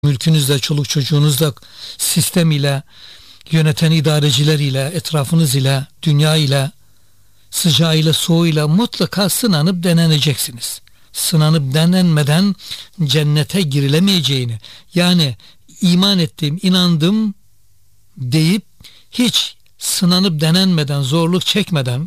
mülkünüzle, çoluk çocuğunuzla, sistem ile, yöneten idareciler ile, etrafınız ile, dünya ile, sıcağıyla, soğuyla mutlaka sınanıp deneneceksiniz. Sınanıp denenmeden cennete girilemeyeceğini, yani iman ettim, inandım deyip hiç sınanıp denenmeden, zorluk çekmeden,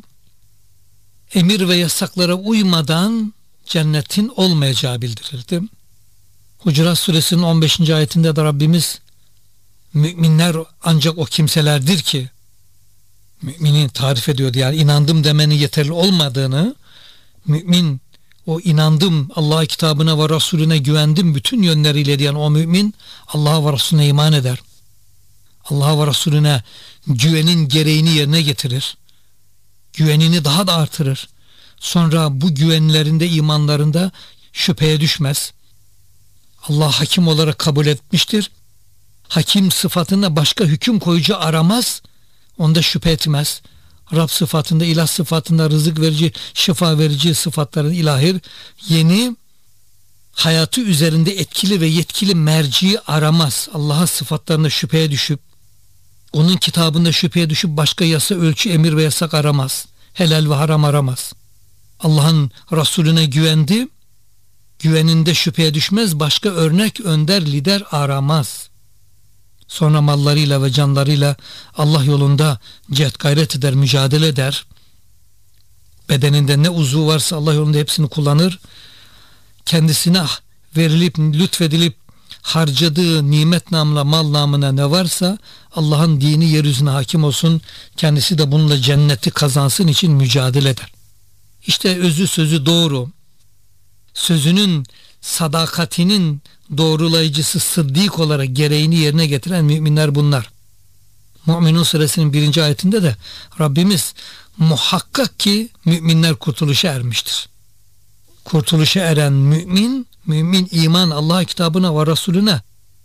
emir ve yasaklara uymadan cennetin olmayacağı bildirildi. Hucurat suresinin 15. ayetinde de Rabbimiz müminler ancak o kimselerdir ki, mümini tarif ediyordu, yani inandım demenin yeterli olmadığını, mümin o inandım, Allah'a, kitabına ve Resulüne güvendim bütün yönleriyle diyen o mümin Allah'a ve Resulüne iman eder. Allah'a ve Resulüne güvenin gereğini yerine getirir. Güvenini daha da artırır. Sonra bu güvenlerinde, imanlarında şüpheye düşmez. Allah hakim olarak kabul etmiştir. Hakim sıfatında başka hüküm koyucu aramaz. Onda şüphe etmez. Rab sıfatında, ilah sıfatında, rızık verici, şifa verici sıfatların ilahir, yeni hayatı üzerinde etkili ve yetkili merciyi aramaz. Allah'a sıfatlarında şüpheye düşüp, onun kitabında şüpheye düşüp başka yasa, ölçü, emir ve yasak aramaz. Helal ve haram aramaz. Allah'ın Resulüne güvendi, güveninde şüpheye düşmez, başka örnek, önder, lider aramaz. Sonra mallarıyla ve canlarıyla Allah yolunda cehd gayret eder, mücadele eder. Bedeninde ne uzuvu varsa Allah yolunda hepsini kullanır. Kendisine verilip, lütfedilip harcadığı nimet namına, mal namına ne varsa Allah'ın dini yeryüzüne hakim olsun, kendisi de bununla cenneti kazansın için mücadele eder. İşte özü sözü doğru, sözünün sadakatinin doğrulayıcısı, sıddık olarak gereğini yerine getiren müminler bunlar. Mü'minun suresinin 1. ayetinde de Rabbimiz muhakkak ki müminler kurtuluşa ermiştir. Kurtuluşa eren mümin, iman, Allah'a, kitabına ve Resulüne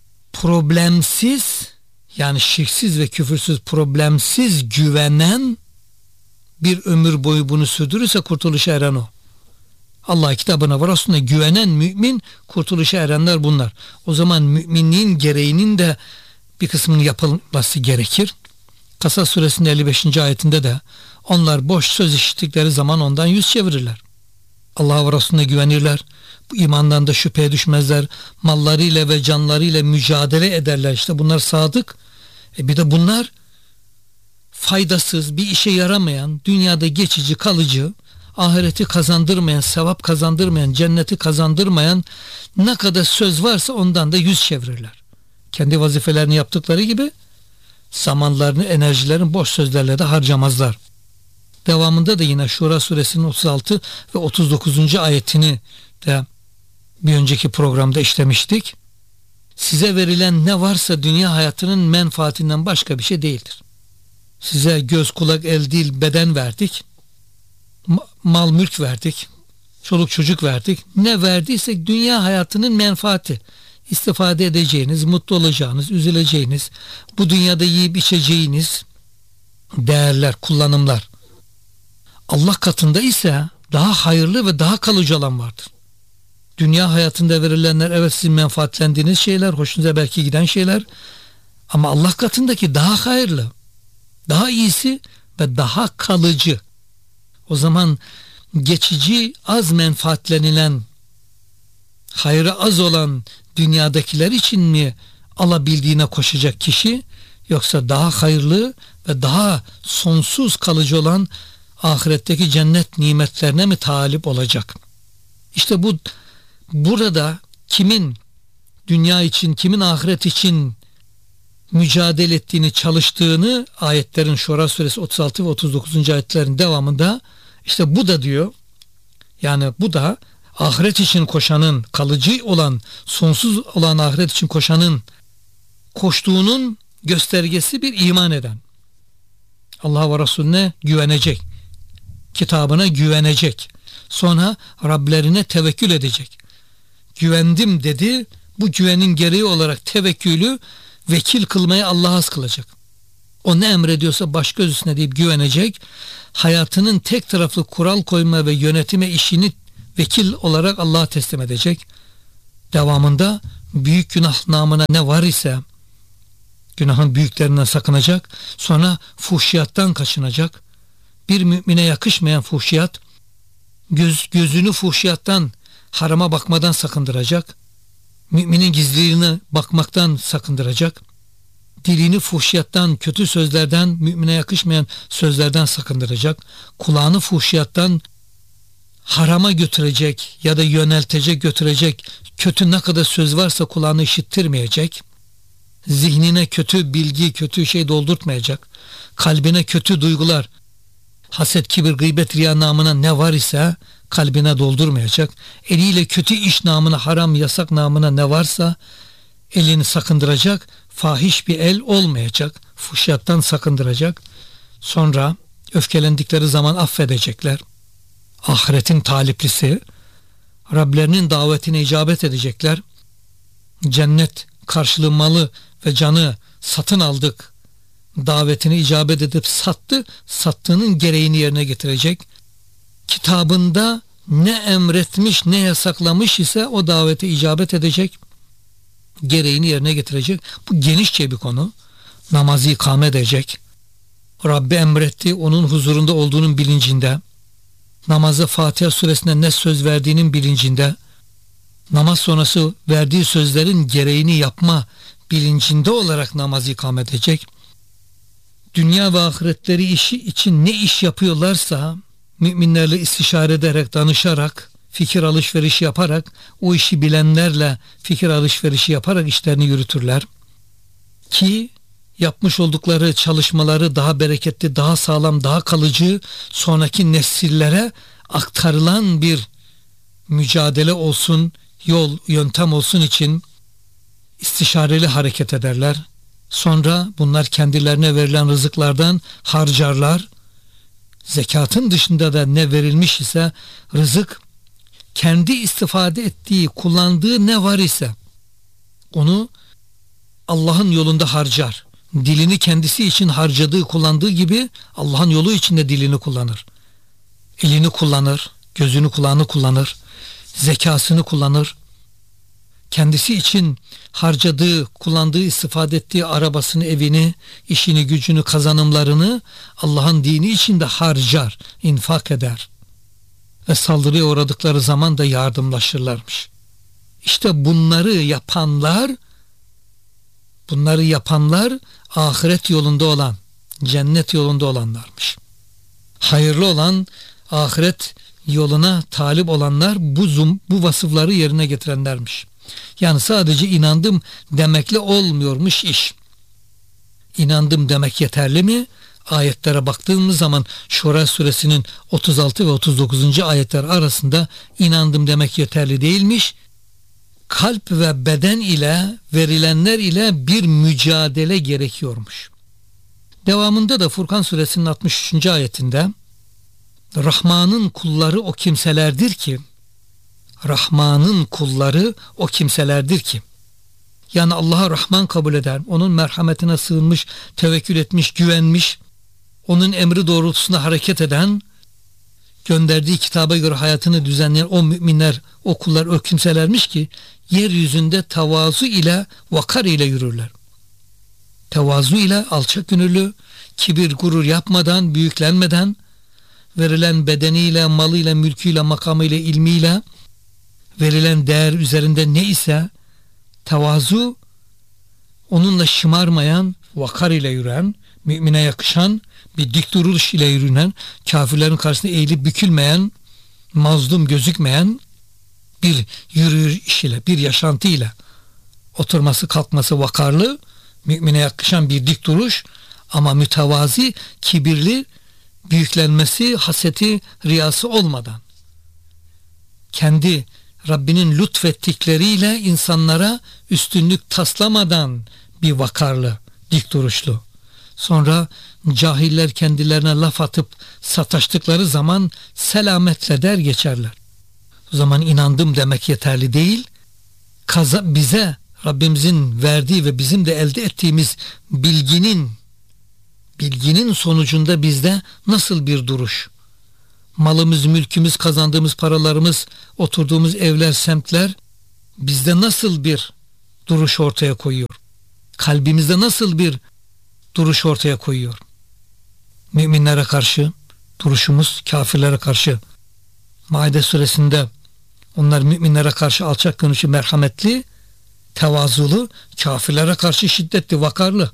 problemsiz, yani şirksiz ve küfürsüz, problemsiz güvenen bir ömür boyu bunu sürdürürse kurtuluşa eren o. Allah kitabına ve Resulüne güvenen mümin, kurtuluşa erenler bunlar. O zaman müminliğin gereğinin de bir kısmının yapılması gerekir. Kasas suresinin 55. ayetinde de onlar boş söz işittikleri zaman ondan yüz çevirirler. Allah'a ve Resulüne güvenirler. Bu imandan da şüpheye düşmezler. Mallarıyla ve canlarıyla mücadele ederler. İşte bunlar sadık. Bir de bunlar faydasız, bir işe yaramayan, dünyada geçici, kalıcı, ahireti kazandırmayan, sevap kazandırmayan, cenneti kazandırmayan ne kadar söz varsa ondan da yüz çevirirler. Kendi vazifelerini yaptıkları gibi zamanlarını, enerjilerini boş sözlerle de harcamazlar. Devamında da yine Şura suresinin 36 ve 39. ayetini de bir önceki programda işlemiştik. Size verilen ne varsa dünya hayatının menfaatinden başka bir şey değildir. Size göz, kulak, el, dil, beden verdik. Mal, mülk verdik. Çoluk çocuk verdik. Ne verdiysek dünya hayatının menfaati. İstifade edeceğiniz, mutlu olacağınız, üzüleceğiniz, bu dünyada yiyip içeceğiniz değerler, kullanımlar. Allah katında ise daha hayırlı ve daha kalıcı olan vardır. Dünya hayatında verilenler evet sizin menfaatlendiğiniz şeyler, hoşunuza belki giden şeyler, ama Allah katındaki daha hayırlı, daha iyisi ve daha kalıcı. O zaman geçici, az menfaatlenilen, hayrı az olan dünyadakiler için mi alabildiğine koşacak kişi, yoksa daha hayırlı ve daha sonsuz kalıcı olan ahiretteki cennet nimetlerine mi talip olacak? İşte burada kimin dünya için, kimin ahiret için mücadele ettiğini, çalıştığını ayetlerin, Şura suresi 36 ve 39. ayetlerin devamında işte bu da diyor, yani bu da ahiret için koşanın, kalıcı olan, sonsuz olan ahiret için koşanın koştuğunun göstergesi bir iman eden. Allah ve Resulüne güvenecek, kitabına güvenecek, sonra Rablerine tevekkül edecek. Güvendim dedi, bu güvenin gereği olarak tevekkülü vekil kılmaya Allah'a az kılacak. O ne emrediyorsa baş göz üstüne deyip güvenecek, hayatının tek taraflı kural koyma ve yönetime işini vekil olarak Allah'a teslim edecek. Devamında büyük günah namına ne var ise günahın büyüklerinden sakınacak. Sonra fuhşiyattan kaçınacak. Bir mümine yakışmayan fuhşiyat, gözünü fuhşiyattan, harama bakmadan sakındıracak. Müminin gizliliğine bakmaktan sakındıracak. Dilini fuhşiyattan, kötü sözlerden, mümine yakışmayan sözlerden sakındıracak. Kulağını fuhşiyattan, harama götürecek ya da yöneltecek, götürecek kötü ne kadar söz varsa kulağını işittirmeyecek. Zihnine kötü bilgi, kötü şey doldurtmayacak. Kalbine kötü duygular, haset, kibir, gıybet, riya namına ne var ise kalbine doldurmayacak. Eliyle kötü iş namına, haram, yasak namına ne varsa elini sakındıracak. Fahiş bir el olmayacak. Fuhşiyattan sakındıracak. Sonra öfkelendikleri zaman affedecekler. Ahiretin taliplisi, Rablerinin davetine icabet edecekler. Cennet karşılığı malı ve canı satın aldık davetine icabet edip sattı, sattığının gereğini yerine getirecek. Kitabında ne emretmiş ne yasaklamış ise o davete icabet edecek, gereğini yerine getirecek. Bu genişçe bir konu. Namazı ikame edecek. Rabbi emretti, onun huzurunda olduğunun bilincinde. Namazı Fatiha suresine ne söz verdiğinin bilincinde. Namaz sonrası verdiği sözlerin gereğini yapma bilincinde olarak namazı ikame edecek. Dünya ve ahiretleri işi için ne iş yapıyorlarsa müminlerle istişare ederek, danışarak, fikir alışverişi yaparak, o işi bilenlerle fikir alışverişi yaparak işlerini yürütürler. Ki yapmış oldukları çalışmaları daha bereketli, daha sağlam, daha kalıcı, sonraki nesillere aktarılan bir mücadele olsun, yol, yöntem olsun için istişareli hareket ederler. Sonra bunlar kendilerine verilen rızıklardan harcarlar. Zekatın dışında da ne verilmiş ise rızık, kendi istifade ettiği, kullandığı ne var ise onu Allah'ın yolunda harcar. Dilini kendisi için harcadığı, kullandığı gibi Allah'ın yolu için de dilini kullanır. Elini kullanır, gözünü, kulağını kullanır, zekasını kullanır. Kendisi için harcadığı, kullandığı, istifade ettiği arabasını, evini, işini, gücünü, kazanımlarını Allah'ın dini için de harcar, infak eder. Ve saldırıya uğradıkları zaman da yardımlaşırlarmış. İşte bunları yapanlar ahiret yolunda olan, cennet yolunda olanlarmış. Hayırlı olan, ahiret yoluna talip olanlar bu vasıfları yerine getirenlermiş. Yani sadece inandım demekle olmuyormuş iş. İnandım demek yeterli mi? Ayetlere baktığımız zaman Şura suresinin 36 ve 39. ayetler arasında inandım demek yeterli değilmiş. Kalp ve beden ile, verilenler ile bir mücadele gerekiyormuş. Devamında da Furkan suresinin 63. ayetinde Rahman'ın kulları o kimselerdir ki, Rahman'ın kulları o kimselerdir ki, yani Allah'a Rahman kabul eden, onun merhametine sığınmış, tevekkül etmiş, güvenmiş, onun emri doğrultusunda hareket eden, gönderdiği kitaba göre hayatını düzenleyen o müminler, o kullar, o kimselermiş ki yeryüzünde tevazu ile, vakar ile yürürler. Tevazu ile, alçak gönüllü, kibir, gurur yapmadan, büyüklenmeden, verilen bedeniyle, malıyla, mülküyle, makamıyla, ilmiyle, verilen değer üzerinde ne ise tevazu, onunla şımarmayan, vakar ile yürüyen, mümine yakışan, bir dik duruş ile yürüyen, kafirlerin karşısında eğilip bükülmeyen, mazlum gözükmeyen bir yürüyüş ile, bir yaşantı ile, oturması kalkması vakarlı, mümine yakışan bir dik duruş ama mütevazi, kibirli, büyüklenmesi, haseti, riyası olmadan, kendi Rabbinin lütfettikleriyle insanlara üstünlük taslamadan bir vakarlı, dik duruşlu. Sonra cahiller kendilerine laf atıp sataştıkları zaman selametle der geçerler. O zaman inandım demek yeterli değil. Bize Rabbimizin verdiği ve bizim de elde ettiğimiz bilginin sonucunda bizde nasıl bir duruş? Malımız, mülkümüz, kazandığımız paralarımız, oturduğumuz evler, semtler bizde nasıl bir duruş ortaya koyuyor? Kalbimizde nasıl bir duruş ortaya koyuyor? Müminlere karşı duruşumuz, kafirlere karşı. Maide suresinde onlar müminlere karşı alçak gönüllü, merhametli, tevazulu, kafirlere karşı şiddetli, vakarlı.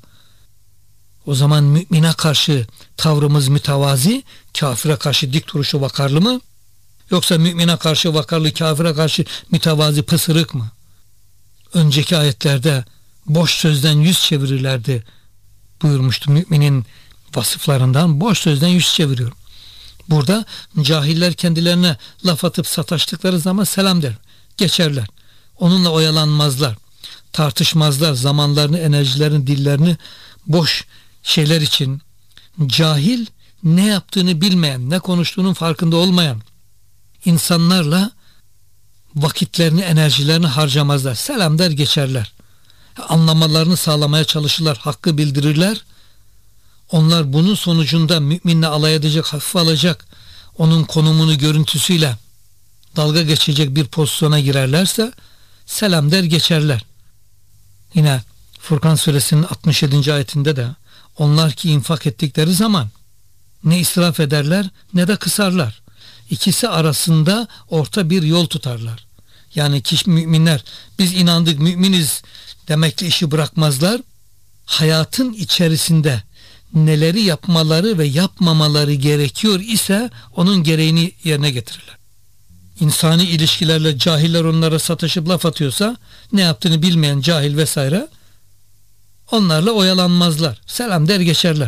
O zaman mümine karşı tavrımız mütevazi, kafire karşı dik duruşu vakarlı mı? Yoksa mümine karşı vakarlı, kafire karşı mütevazi, pısırık mı? Önceki ayetlerde boş sözden yüz çevirirlerdi buyurmuştu. Müminin vasıflarından boş sözden yüz çeviriyor. Burada cahiller kendilerine laf atıp sataştıkları zaman selam der, geçerler. Onunla oyalanmazlar, tartışmazlar, zamanlarını, enerjilerini, dillerini boş şeyler için. Cahil, ne yaptığını bilmeyen, ne konuştuğunun farkında olmayan insanlarla vakitlerini, enerjilerini harcamazlar. Selam der, geçerler. Anlamalarını sağlamaya çalışırlar, hakkı bildirirler. Onlar bunun sonucunda müminle alay edecek, hafife alacak, onun konumunu, görüntüsüyle dalga geçecek bir pozisyona girerlerse selam der, geçerler. Yine Furkan suresinin 67. ayetinde de onlar ki infak ettikleri zaman ne israf ederler ne de kısarlar. İkisi arasında orta bir yol tutarlar. Yani müminler biz inandık, müminiz demekle işi bırakmazlar. Hayatın içerisinde neleri yapmaları ve yapmamaları gerekiyor ise onun gereğini yerine getirirler. İnsani ilişkilerle cahiller onlara sataşıp laf atıyorsa, ne yaptığını bilmeyen cahil vesaire, onlarla oyalanmazlar. Selam der, geçerler.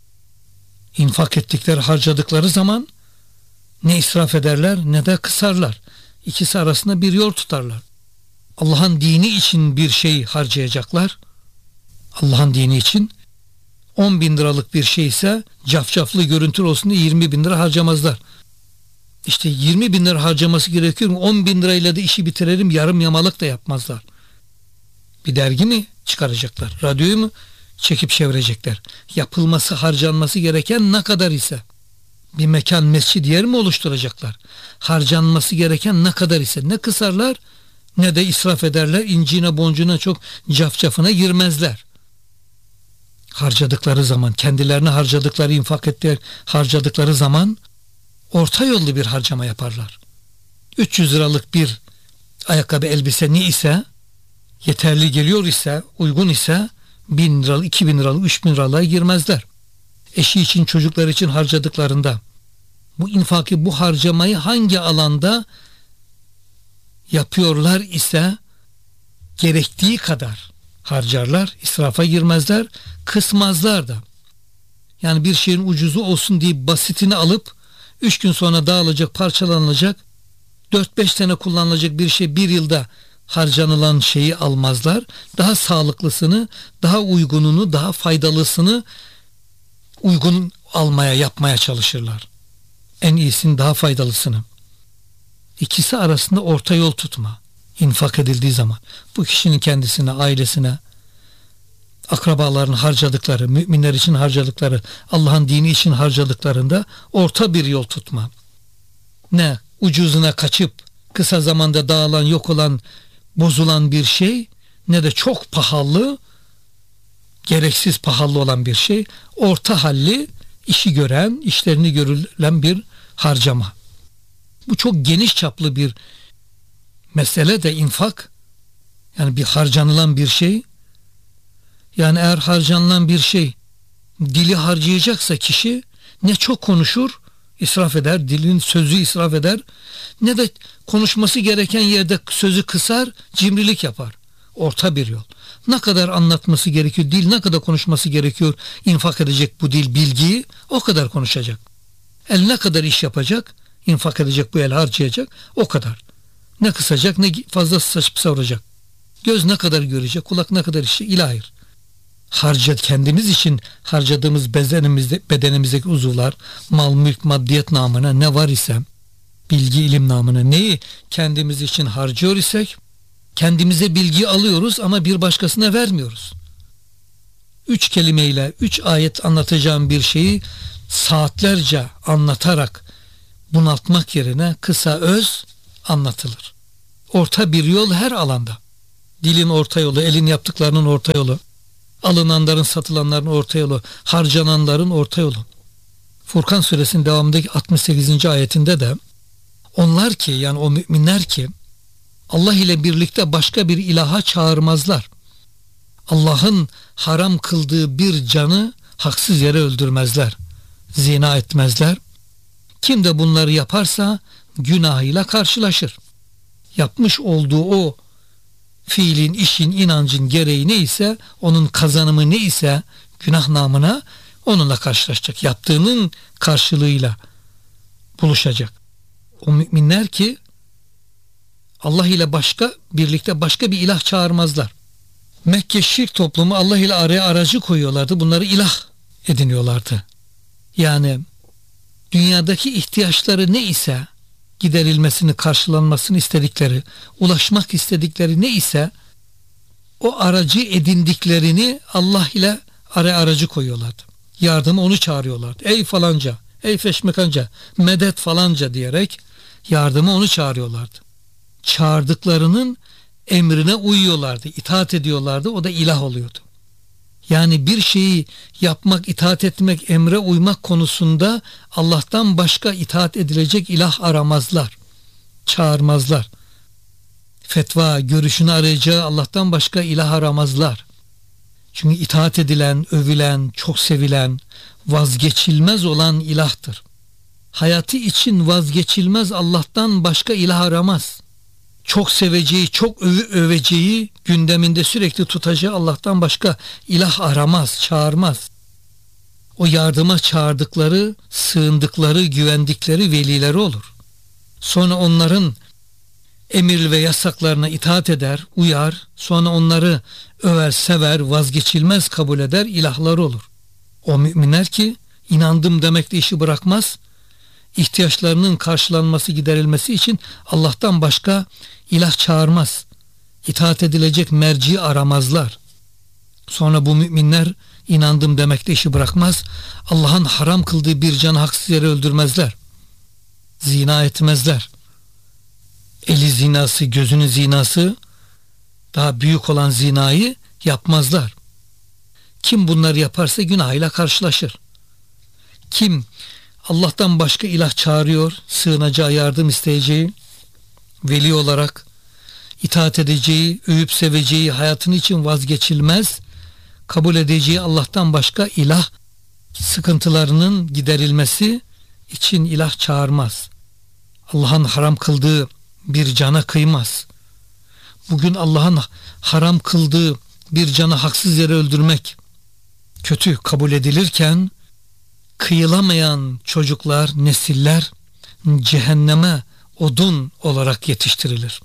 İnfak ettikleri, harcadıkları zaman ne israf ederler ne de kısarlar. İkisi arasında bir yol tutarlar. Allah'ın dini için bir şey harcayacaklar. Allah'ın dini için 10 bin liralık bir şey ise cafcaflı, görüntülü olsun diye 20 bin lira harcamazlar. İşte 20 bin lira harcaması gerekiyor mu? 10 bin lirayla da işi bitirelim, yarım yamalık da yapmazlar. Bir dergi mi çıkaracaklar? Radyoyu mu çekip çevirecekler? Yapılması, harcanması gereken ne kadar ise, bir mekan, mescid yer mi oluşturacaklar? Harcanması gereken ne kadar ise ne kısarlar ne de israf ederler. İnciğine boncuğuna çok cafcafına girmezler. Harcadıkları zaman, kendilerine harcadıkları, infak ettikleri, harcadıkları zaman orta yollu bir harcama yaparlar. 300 liralık bir ayakkabı, elbise ne ise, yeterli geliyor ise, uygun ise 1000 liralık, 2000 liralık, 3000 liralığa girmezler. Eşi için, çocuklar için harcadıklarında bu infakı, bu harcamayı hangi alanda yapıyorlar ise gerektiği kadar harcarlar, israfa girmezler, kısmazlar da. Yani bir şeyin ucuzu olsun diye basitini alıp 3 gün sonra dağılacak, parçalanacak, 4-5 sene kullanılacak bir şey, bir yılda harcanılan şeyi almazlar. Daha sağlıklısını, daha uygununu, daha faydalısını uygun almaya, yapmaya çalışırlar. En iyisini, daha faydalısını. İkisi arasında orta yol tutma. İnfak edildiği zaman bu kişinin kendisine, ailesine, akrabalarının harcadıkları, müminler için harcadıkları, Allah'ın dini için harcadıklarında orta bir yol tutma. Ne ucuzuna kaçıp kısa zamanda dağılan, yok olan, bozulan bir şey, ne de çok pahalı, gereksiz pahalı olan bir şey. Orta halli, işi gören, işlerini görülen bir harcama. Bu çok geniş çaplı bir mesele de infak. Yani bir harcanılan bir şey. Yani eğer harcanılan bir şey dili harcayacaksa kişi ne çok konuşur, israf eder, dilin sözü israf eder, ne de konuşması gereken yerde sözü kısar, cimrilik yapar. Orta bir yol. Ne kadar anlatması gerekiyor, dil ne kadar konuşması gerekiyor, infak edecek bu dil bilgiyi, o kadar konuşacak. El ne kadar iş yapacak, infak edecek bu el, harcayacak, o kadar. Ne kısacak, ne fazla saçıp savuracak. Göz ne kadar görecek, kulak ne kadar işi, ilahi. Kendimiz için harcadığımız bedenimizdeki uzuvlar, mal, mülk, maddiyet namına ne var ise, bilgi, ilim namına neyi kendimiz için harcıyor isek, kendimize bilgi alıyoruz ama bir başkasına vermiyoruz. 3 kelimeyle, 3 ayet anlatacağım bir şeyi saatlerce anlatarak bunaltmak yerine kısa öz anlatılır. Orta bir yol her alanda. Dilin orta yolu, elin yaptıklarının orta yolu, alınanların, satılanların orta yolu, harcananların orta yolu. Furkan suresinin devamındaki 68. ayetinde de onlar ki, yani o müminler ki Allah ile birlikte başka bir ilaha çağırmazlar. Allah'ın haram kıldığı bir canı haksız yere öldürmezler. Zina etmezler. Kim de bunları yaparsa günahıyla karşılaşır. Yapmış olduğu o fiilin, işin, inancın gereği neyse, onun kazanımı neyse günah namına onunla karşılaşacak. Yaptığının karşılığıyla buluşacak. O müminler ki Allah ile birlikte başka bir ilah çağırmazlar. Mekke şirk toplumu Allah ile araya aracı koyuyorlardı. Bunları ilah ediniyorlardı. Yani dünyadaki ihtiyaçları ne ise, giderilmesini, karşılanmasını istedikleri, ulaşmak istedikleri ne ise o aracı edindiklerini Allah ile araya aracı koyuyorlardı. Yardımı onu çağırıyorlardı. Ey falanca, ey feşmekanca, medet falanca diyerek yardımı onu çağırıyorlardı. Çağırdıklarının emrine uyuyorlardı, itaat ediyorlardı. O da ilah oluyordu. Yani bir şeyi yapmak, itaat etmek, emre uymak konusunda Allah'tan başka itaat edilecek ilah aramazlar, çağırmazlar. Fetva, görüşünü arayacağı Allah'tan başka ilah aramazlar. Çünkü itaat edilen, övülen, çok sevilen, vazgeçilmez olan ilahtır. Hayatı için vazgeçilmez Allah'tan başka ilah aramaz. Çok seveceği, çok öveceği, gündeminde sürekli tutacağı Allah'tan başka ilah aramaz, çağırmaz. O yardıma çağırdıkları, sığındıkları, güvendikleri velileri olur. Sonra onların emir ve yasaklarına itaat eder, uyar, sonra onları över, sever, vazgeçilmez kabul eder, ilahları olur. O müminler ki inandım demekle işi bırakmaz, ihtiyaçlarının karşılanması, giderilmesi için Allah'tan başka ilah çağırmaz. İtaat edilecek merci aramazlar. Sonra bu müminler inandım demekle işi bırakmaz. Allah'ın haram kıldığı bir canı haksız yere öldürmezler. Zina etmezler. Eli zinası, gözünün zinası, daha büyük olan zinayı yapmazlar. Kim bunları yaparsa günahıyla karşılaşır. Kim Allah'tan başka ilah çağırıyor, sığınacağı, yardım isteyeceği, veli olarak itaat edeceği, övüp seveceği, hayatın için vazgeçilmez kabul edeceği Allah'tan başka ilah, sıkıntılarının giderilmesi için ilah çağırmaz. Allah'ın haram kıldığı bir cana kıymaz. Bugün Allah'ın haram kıldığı bir canı haksız yere öldürmek kötü kabul edilirken, kıyılamayan çocuklar, nesiller cehenneme odun olarak yetiştirilir.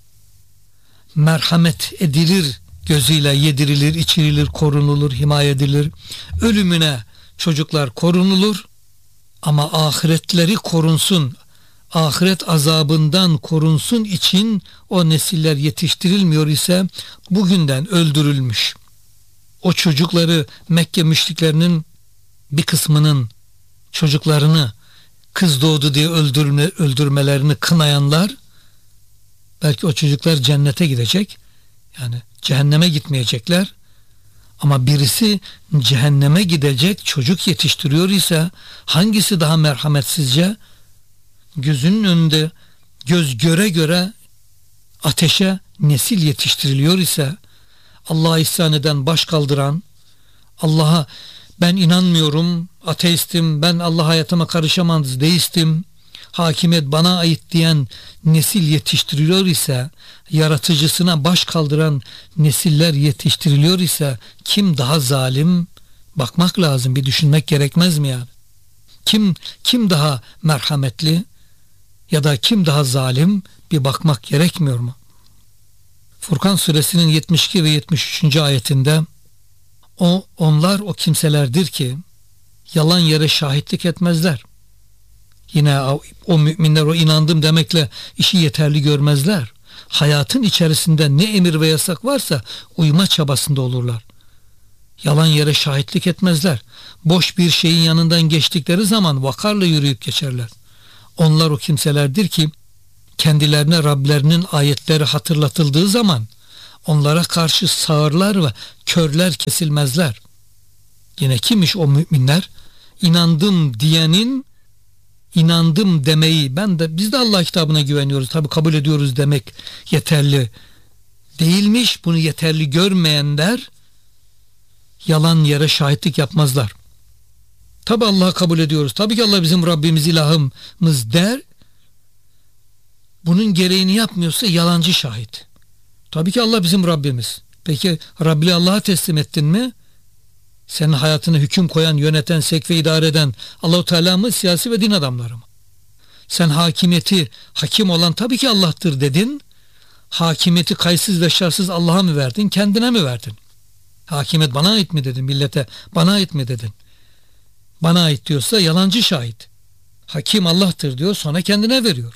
Merhamet edilir gözüyle yedirilir, içirilir, korunulur, himaye edilir. Ölümüne çocuklar korunulur ama ahiretleri korunsun, ahiret azabından korunsun için o nesiller yetiştirilmiyor ise bugünden öldürülmüş. O çocukları Mekke müşriklerinin bir kısmının çocuklarını kız doğdu diye öldürmelerini kınayanlar, belki o çocuklar cennete gidecek, yani cehenneme gitmeyecekler, ama birisi cehenneme gidecek çocuk yetiştiriyor ise hangisi daha merhametsizce? Gözünün önünde göz göre göre ateşe nesil yetiştiriliyor ise, Allah'a isyan eden, baş kaldıran, Allah'a ben inanmıyorum, ateistim, ben Allah hayatıma karışamaz, deistim, hakimiyet bana ait diyen nesil yetiştiriliyor ise, yaratıcısına baş kaldıran nesiller yetiştiriliyor ise kim daha zalim? Bakmak lazım, bir düşünmek gerekmez mi yani? Kim daha merhametli ya da kim daha zalim, bir bakmak gerekmiyor mu? Furkan suresinin 72 ve 73. ayetinde onlar o kimselerdir ki yalan yere şahitlik etmezler. Yine o müminler o inandım demekle işi yeterli görmezler. Hayatın içerisinde ne emir ve yasak varsa uyma çabasında olurlar. Yalan yere şahitlik etmezler. Boş bir şeyin yanından geçtikleri zaman vakarla yürüyüp geçerler. Onlar o kimselerdir ki kendilerine Rablerinin ayetleri hatırlatıldığı zaman Onlara karşı sağırlar ve körler kesilmezler. Yine kimmiş o müminler? İnandım diyenin inandım demeyi, biz de Allah kitabına güveniyoruz, tabi kabul ediyoruz demek yeterli değilmiş. Bunu yeterli görmeyenler yalan yere şahitlik yapmazlar. Tabi Allah'ı kabul ediyoruz, tabii ki Allah bizim Rabbimiz, ilahımız der. Bunun gereğini yapmıyorsa yalancı şahit. Tabii ki Allah bizim Rabbimiz. Peki Rabbi Allah'a teslim ettin mi? Senin hayatına hüküm koyan, yöneten, sevk ve idare eden Allah-u Teala mı, siyasi ve din adamları mı? Sen hakimiyeti, hakim olan tabii ki Allah'tır dedin. Hakimiyeti kayıtsız ve şartsız Allah'a mı verdin, kendine mi verdin? Hakimiyet bana ait mi dedin, millete bana ait mi dedin? Bana ait diyorsa yalancı şahit. Hakim Allah'tır diyor, sonra kendine veriyor.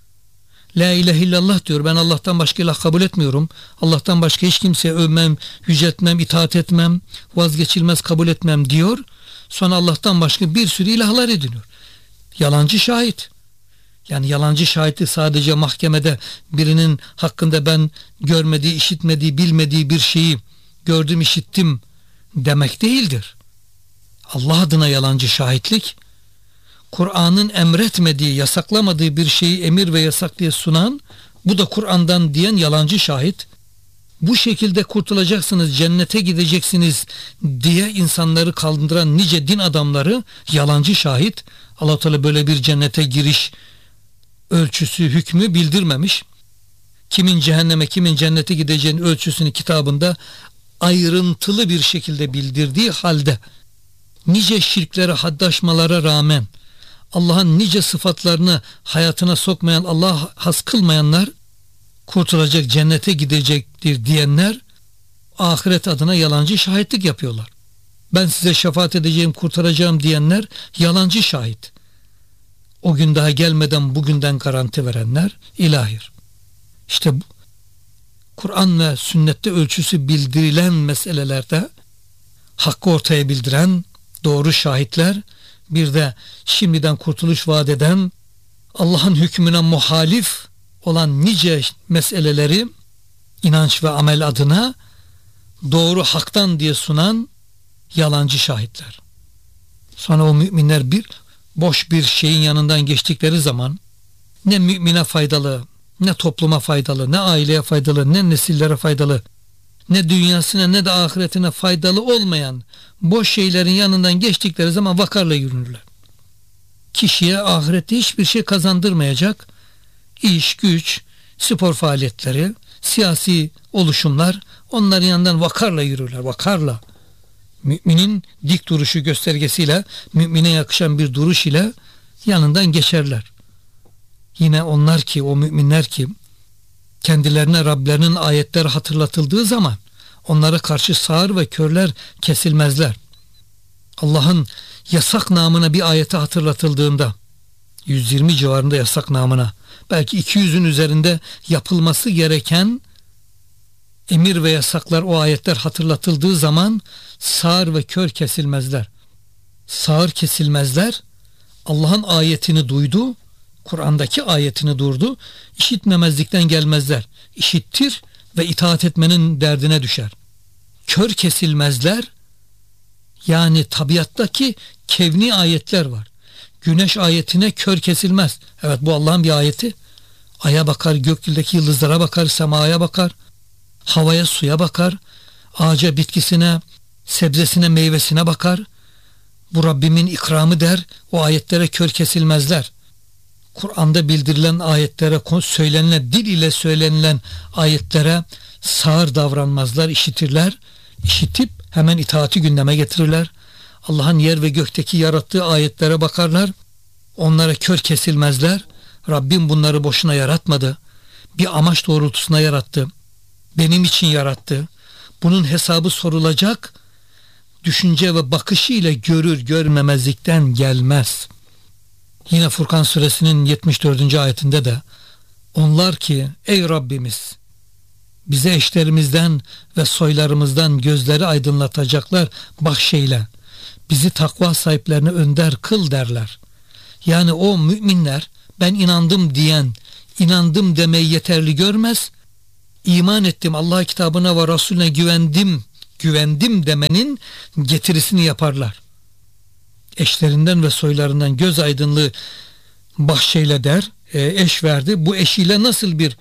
La ilahe illallah diyor, ben Allah'tan başka ilah kabul etmiyorum. Allah'tan başka hiç kimseye övmem, yüceltmem, itaat etmem, vazgeçilmez kabul etmem diyor. Sonra Allah'tan başka bir sürü ilahlar ediniyor. Yalancı şahit. Yani yalancı şahitlik sadece mahkemede birinin hakkında ben görmediği, işitmediği, bilmediği bir şeyi gördüm, işittim demek değildir. Allah adına yalancı şahitlik, Kur'an'ın emretmediği, yasaklamadığı bir şeyi emir ve yasak diye sunan, bu da Kur'an'dan diyen yalancı şahit. Bu şekilde kurtulacaksınız, cennete gideceksiniz diye insanları kaldıran nice din adamları yalancı şahit. Allah-u Teala böyle bir cennete giriş ölçüsü, hükmü bildirmemiş. Kimin cehenneme, kimin cennete gideceğinin ölçüsünü kitabında ayrıntılı bir şekilde bildirdiği halde nice şirklere, haddaşmalara rağmen Allah'ın nice sıfatlarını hayatına sokmayan, Allah'a has kılmayanlar kurtulacak, cennete gidecektir diyenler ahiret adına yalancı şahitlik yapıyorlar. Ben size şefaat edeceğim, kurtaracağım diyenler yalancı şahit. O gün daha gelmeden bugünden garanti verenler ilahir. İşte Kur'an ve sünnette ölçüsü bildirilen meselelerde hakkı ortaya bildiren doğru şahitler, bir de şimdiden kurtuluş vaat eden, Allah'ın hükmüne muhalif olan nice meseleleri inanç ve amel adına doğru haktan diye sunan yalancı şahitler. Sonra o müminler boş bir şeyin yanından geçtikleri zaman ne mümine faydalı, ne topluma faydalı, ne aileye faydalı, ne nesillere faydalı, ne dünyasına ne de ahiretine faydalı olmayan boş şeylerin yanından geçtikleri zaman vakarla yürünürler. Kişiye ahirette hiçbir şey kazandırmayacak iş, güç, spor faaliyetleri, siyasi oluşumlar, onların yanından vakarla yürürler, vakarla. Müminin dik duruşu göstergesiyle, mümine yakışan bir duruş ile yanından geçerler. Yine onlar ki, o müminler ki kendilerine Rablerinin ayetleri hatırlatıldığı zaman onlara karşı sağır ve körler kesilmezler. Allah'ın yasak namına bir ayeti hatırlatıldığında, 120 civarında yasak namına, belki 200'ün üzerinde yapılması gereken emir ve yasaklar, o ayetler hatırlatıldığı zaman sağır ve kör kesilmezler. Sağır kesilmezler. Allah'ın ayetini duydu, Kur'an'daki ayetini duydu, işitmemezlikten gelmezler. İşittir ve itaat etmenin derdine düşer. Kör kesilmezler. Yani tabiattaki kevni ayetler var. Güneş ayetine kör kesilmez. Evet, bu Allah'ın bir ayeti. Aya bakar, gökyüzündeki yıldızlara bakar, semaya bakar, havaya, suya bakar, ağaca, bitkisine, sebzesine, meyvesine bakar. Bu Rabbimin ikramı der. O ayetlere kör kesilmezler. Kur'an'da bildirilen ayetlere, söylenilen, dil ile söylenilen ayetlere sağır davranmazlar, işitirler. İşitip hemen itaati gündeme getirirler. Allah'ın yer ve gökteki yarattığı ayetlere bakarlar. Onlara kör kesilmezler. Rabbim bunları boşuna yaratmadı. Bir amaç doğrultusuna yarattı. Benim için yarattı. Bunun hesabı sorulacak düşünce ve bakışı ile görür, görmemezlikten gelmez. Yine Furkan suresinin 74. ayetinde de onlar ki ey Rabbimiz bize eşlerimizden ve soylarımızdan gözleri aydınlatacaklar bahşeyle, bizi takva sahiplerine önder kıl derler. Yani o müminler ben inandım diyen, inandım demeyi yeterli görmez, iman ettim, Allah kitabına ve Resulüne güvendim demenin getirisini yaparlar. Eşlerinden ve soylarından göz aydınlığı bahşeyle der, eş verdi. Bu eşiyle nasıl bir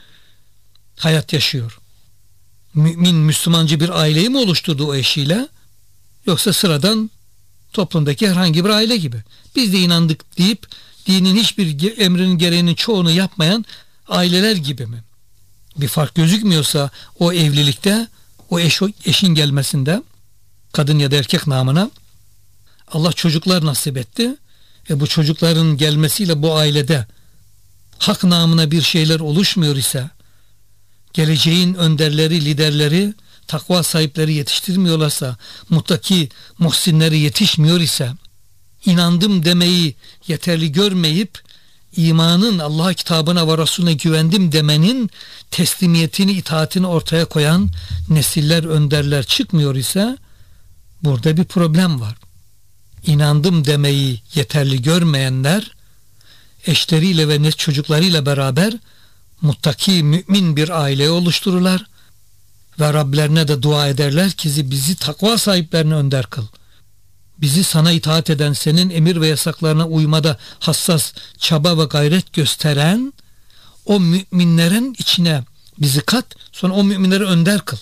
hayat yaşıyor? Mümin, Müslümancı bir aileyi mi oluşturdu o eşiyle? Yoksa sıradan toplumdaki herhangi bir aile gibi. Biz de inandık deyip dinin hiçbir emrinin gereğinin çoğunu yapmayan aileler gibi mi? Bir fark gözükmüyorsa o evlilikte, o eşin gelmesinde, kadın ya da erkek namına Allah çocuklar nasip etti. Bu çocukların gelmesiyle bu ailede hak namına bir şeyler oluşmuyor ise, geleceğin önderleri, liderleri, takva sahipleri yetiştirmiyorlarsa, muttaki muhsinleri yetişmiyor ise, inandım demeyi yeterli görmeyip imanın, Allah kitabına ve Resulüne güvendim demenin teslimiyetini, itaatini ortaya koyan nesiller, önderler çıkmıyor ise burada bir problem var. İnandım demeyi yeterli görmeyenler eşleriyle ve çocuklarıyla beraber muttaki, mümin bir aile oluştururlar ve Rablerine de dua ederler ki bizi takva sahiplerine önder kıl. Bizi sana itaat eden, senin emir ve yasaklarına uymada hassas, çaba ve gayret gösteren o müminlerin içine bizi kat, sonra o müminleri önder kıl.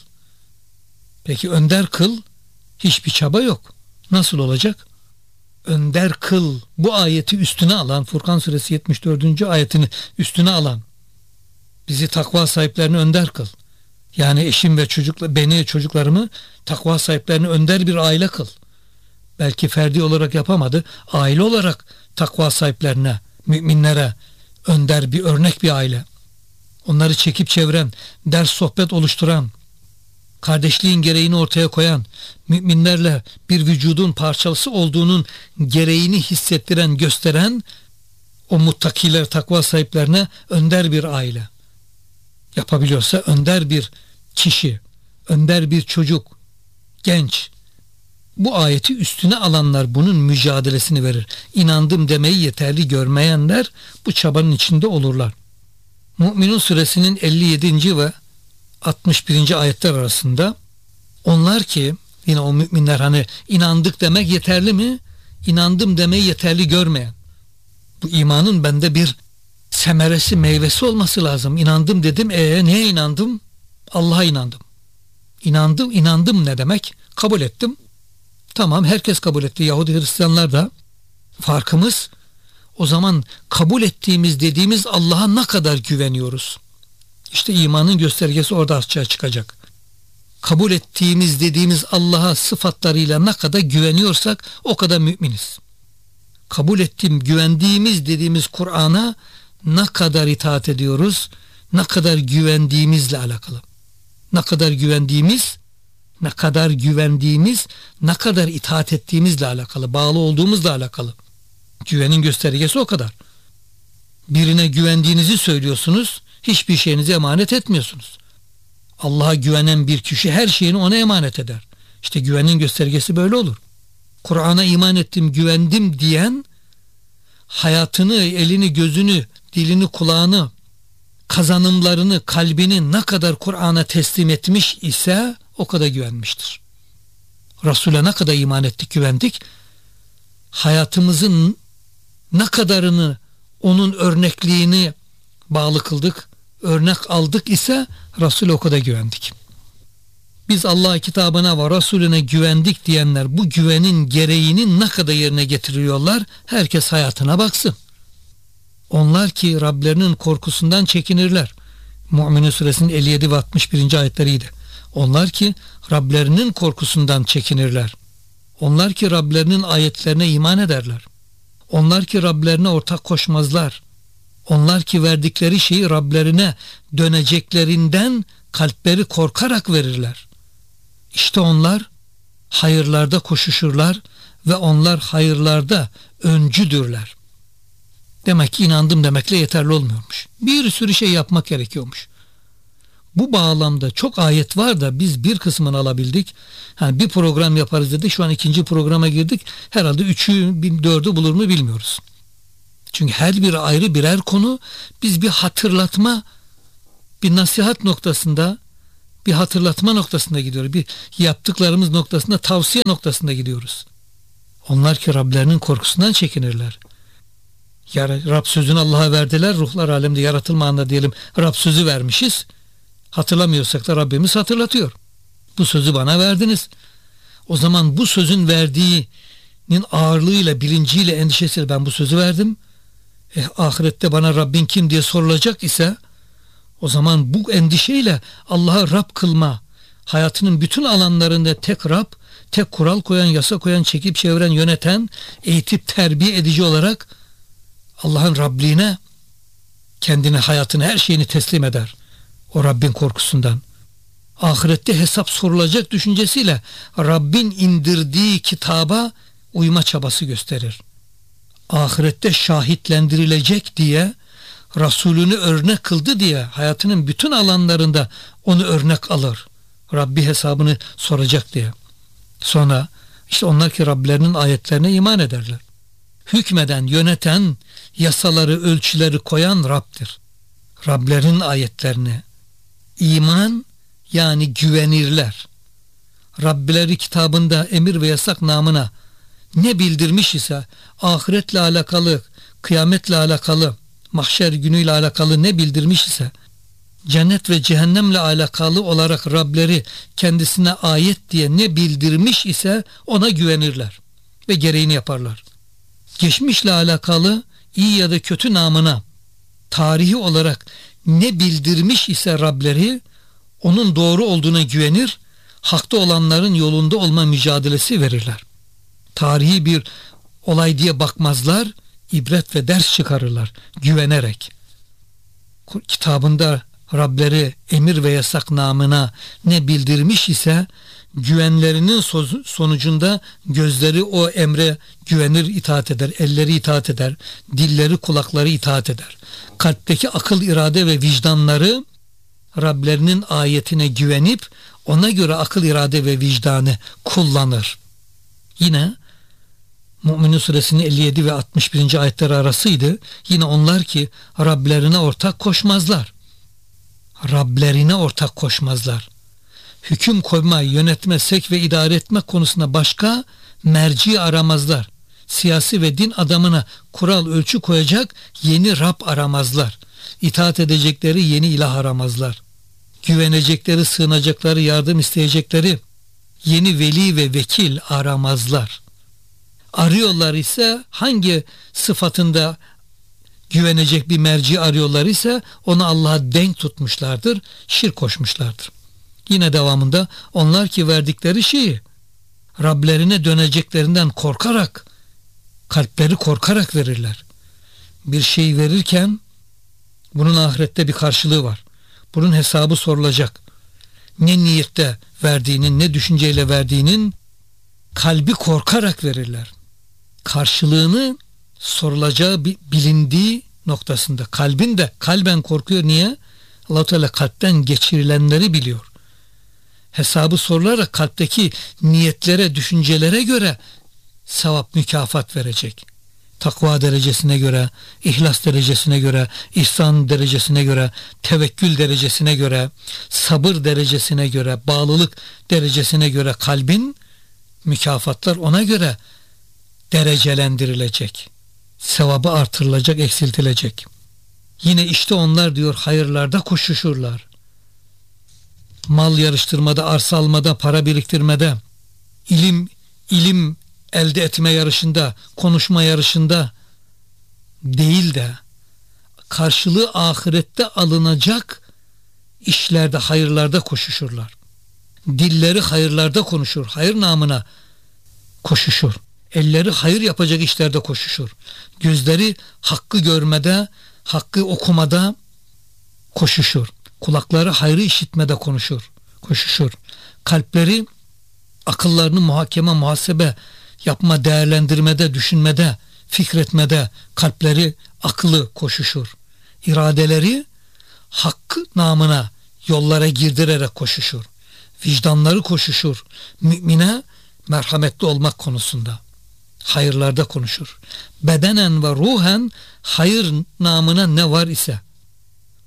Peki önder kıl, hiçbir çaba yok. Nasıl olacak? Önder kıl, bu ayeti üstüne alan, Furkan suresi 74. ayetini üstüne alan, bizi takva sahiplerine önder kıl. Yani eşim ve beni, çocuklarımı takva sahiplerine önder bir aile kıl. Belki ferdi olarak yapamadı, aile olarak takva sahiplerine, müminlere önder bir örnek bir aile. Onları çekip çeviren, ders sohbet oluşturan, kardeşliğin gereğini ortaya koyan, müminlerle bir vücudun parçası olduğunun gereğini hissettiren, gösteren o muttakiler, takva sahiplerine önder bir aile. Yapabiliyorsa önder bir kişi, önder bir çocuk, genç. Bu ayeti üstüne alanlar bunun mücadelesini verir. İnandım demeyi yeterli görmeyenler bu çabanın içinde olurlar. Mü'minun suresinin 57. ve 61. ayetler arasında onlar ki, yine o müminler, hani inandık demek yeterli mi? İnandım demeyi yeterli görmeyen. Bu imanın bende bir semeresi, meyvesi olması lazım. İnandım dedim. Neye inandım? Allah'a inandım. İnandım ne demek? Kabul ettim. Tamam, herkes kabul etti. Yahudi Hristiyanlar da. Farkımız o zaman kabul ettiğimiz, dediğimiz Allah'a ne kadar güveniyoruz? İşte imanın göstergesi orada açığa çıkacak. Kabul ettiğimiz, dediğimiz Allah'a sıfatlarıyla ne kadar güveniyorsak o kadar müminiz. Kabul ettiğim, güvendiğimiz dediğimiz Kur'an'a ne kadar itaat ediyoruz, ne kadar güvendiğimizle alakalı. Ne kadar güvendiğimiz, ne kadar itaat ettiğimizle alakalı, bağlı olduğumuzla alakalı. Güvenin göstergesi o kadar. Birine güvendiğinizi söylüyorsunuz, hiçbir şeyinizi emanet etmiyorsunuz. Allah'a güvenen bir kişi her şeyini ona emanet eder. İşte güvenin göstergesi böyle olur. Kur'an'a iman ettim, güvendim diyen, hayatını, elini, gözünü, dilini, kulağını, kazanımlarını, kalbini ne kadar Kur'an'a teslim etmiş ise o kadar güvenmiştir. Resul'e ne kadar iman ettik, güvendik, hayatımızın ne kadarını onun örnekliğini bağlı kıldık, örnek aldık ise Resul'e o kadar güvendik. Biz Allah kitabına ve Resulüne güvendik diyenler bu güvenin gereğini ne kadar yerine getiriyorlar? Herkes hayatına baksın. Onlar ki Rablerinin korkusundan çekinirler. Mü'minun suresinin 57 ve 61. ayetleriydi. Onlar ki Rablerinin korkusundan çekinirler. Onlar ki Rablerinin ayetlerine iman ederler. Onlar ki Rablerine ortak koşmazlar. Onlar ki verdikleri şeyi Rablerine döneceklerinden kalpleri korkarak verirler. İşte onlar hayırlarda koşuşurlar ve onlar hayırlarda öncüdürler. Demek ki inandım demekle yeterli olmuyormuş. Bir sürü şey yapmak gerekiyormuş. Bu bağlamda çok ayet var da biz bir kısmını alabildik. Yani bir program yaparız dedi. Şu an 2. programa girdik. Herhalde 3'ü 4'ü bulur mu bilmiyoruz. Çünkü her biri ayrı birer konu. Biz bir hatırlatma, bir nasihat noktasında Bir hatırlatma noktasında gidiyoruz. Bir yaptıklarımız noktasında, tavsiye noktasında gidiyoruz. Onlar ki Rablerinin korkusundan çekinirler. Rab sözünü Allah'a verdiler. Ruhlar alemde yaratılma anında diyelim Rab sözü vermişiz. Hatırlamıyorsak da Rabbimiz hatırlatıyor. Bu sözü bana verdiniz. O zaman bu sözün verdiğinin ağırlığıyla, bilinciyle, endişesiyle ben bu sözü verdim. Ahirette bana Rabbin kim diye sorulacak ise o zaman bu endişeyle Allah'a Rab kılma, hayatının bütün alanlarında tek Rab, tek kural koyan, yasa koyan, çekip çeviren, yöneten, eğitip terbiye edici olarak Allah'ın Rabliğine kendini, hayatını, her şeyini teslim eder. O Rabbin korkusundan. Ahirette hesap sorulacak düşüncesiyle Rabbin indirdiği kitaba uyma çabası gösterir. Ahirette şahitlendirilecek diye, Resulünü örnek kıldı diye hayatının bütün alanlarında onu örnek alır. Rabbi hesabını soracak diye. Sonra işte onlar ki Rablerinin ayetlerine iman ederler. Hükmeden, yöneten, yasaları, ölçüleri koyan Rab'dir. Rablerin ayetlerine iman, yani güvenirler. Rabbileri kitabında emir ve yasak namına ne bildirmiş ise, ahiretle alakalı, kıyametle alakalı, mahşer günüyle alakalı ne bildirmiş ise, cennet ve cehennemle alakalı olarak Rableri kendisine ayet diye ne bildirmiş ise ona güvenirler ve gereğini yaparlar. Geçmişle alakalı iyi ya da kötü namına tarihi olarak ne bildirmiş ise Rableri, onun doğru olduğuna güvenir, hakta olanların yolunda olma mücadelesi verirler. Tarihi bir olay diye bakmazlar, ibret ve ders çıkarırlar güvenerek. Kitabında Rableri emir ve yasak namına ne bildirmiş ise güvenlerinin sonucunda gözleri o emre güvenir, itaat eder, elleri itaat eder, dilleri, kulakları itaat eder. Kalpteki akıl, irade ve vicdanları Rablerinin ayetine güvenip ona göre akıl, irade ve vicdanı kullanır. Yine Mü'minun suresinin 57 ve 61. ayetleri arasıydı. Yine onlar ki Rablerine ortak koşmazlar. Rablerine ortak koşmazlar. Hüküm koyma, yönetme, sevk ve idare etme konusunda başka merci aramazlar. Siyasi ve din adamına kural, ölçü koyacak yeni Rab aramazlar. İtaat edecekleri yeni ilah aramazlar. Güvenecekleri, sığınacakları, yardım isteyecekleri yeni veli ve vekil aramazlar. Arıyorlar ise hangi sıfatında güvenecek bir merci arıyorlar ise onu Allah'a denk tutmuşlardır, şirk koşmuşlardır. Yine devamında onlar ki verdikleri şeyi Rablerine döneceklerinden korkarak, kalpleri korkarak verirler. Bir şey verirken bunun ahirette bir karşılığı var. Bunun hesabı sorulacak. Ne niyette verdiğinin, ne düşünceyle verdiğinin kalbi korkarak verirler. Karşılığını sorulacağı bilindiği noktasında. Kalbin de kalben korkuyor. Niye? Allah-u Teala kalpten geçirilenleri biliyor. Hesabı sorularak kalpteki niyetlere, düşüncelere göre sevap, mükafat verecek. Takva derecesine göre, ihlas derecesine göre, ihsan derecesine göre, tevekkül derecesine göre, sabır derecesine göre, bağlılık derecesine göre kalbin mükafatlar ona göre derecelendirilecek. Sevabı artırılacak, eksiltilecek. Yine işte onlar diyor hayırlarda koşuşurlar. Mal yarıştırmada, arsa almada, para biriktirmede, ilim elde etme yarışında, konuşma yarışında değil de karşılığı ahirette alınacak işlerde, hayırlarda koşuşurlar. Dilleri hayırlarda konuşur, hayır namına koşuşur. Elleri hayır yapacak işlerde koşuşur. Gözleri hakkı görmede, hakkı okumada koşuşur. Kulakları hayrı işitmede koşuşur. Kalpleri akıllarını muhakeme, muhasebe yapma, değerlendirmede, düşünmede, fikretmede kalpleri, aklı koşuşur. İradeleri hakkı namına yollara girdirerek koşuşur. Vicdanları koşuşur. Mümine merhametli olmak konusunda. Hayırlarda konuşur. Bedenen ve ruhen hayır namına ne var ise